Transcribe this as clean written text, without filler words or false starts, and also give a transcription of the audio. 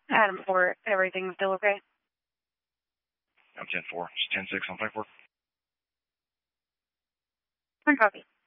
Adam 4, everything's still okay? I'm 10-4. It's 10-6 on paperwork. I copy.